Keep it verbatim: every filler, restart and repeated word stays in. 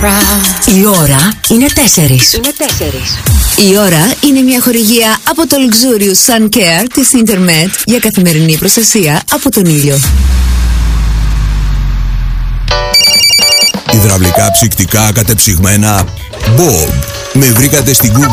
Η ώρα είναι τέσσερις. Είναι τέσσερις. Η ώρα είναι μια χορηγία από το Luxurious Sun Care της Intermed για καθημερινή προστασία από τον ήλιο. Υδραυλικά ψυκτικά κατεψυγμένα Bob. Με βρήκατε στην Google.